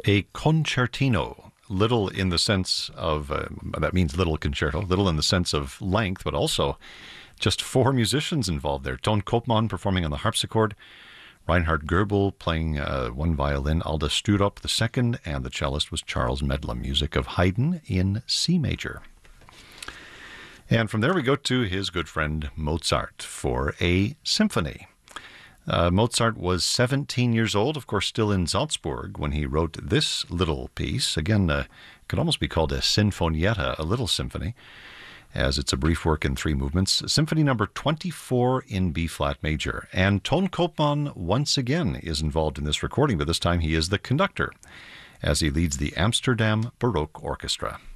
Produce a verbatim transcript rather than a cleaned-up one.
A concertino, little in the sense of, uh, that means little concerto, little in the sense of length, but also just four musicians involved there. Ton Koopman performing on the harpsichord, Reinhard Goebel playing uh, one violin, Alda Sturup the second, and the cellist was Charles Medlam, music of Haydn in C major. And from there we go to his good friend Mozart for a symphony. Uh, Mozart was seventeen years old, of course still in Salzburg, when he wrote this little piece. Again, uh, could almost be called a sinfonietta, a little symphony, as it's a brief work in three movements. Symphony number twenty-four in B-flat major. And Ton Koopman once again is involved in this recording, but this time he is the conductor, as he leads the Amsterdam Baroque Orchestra.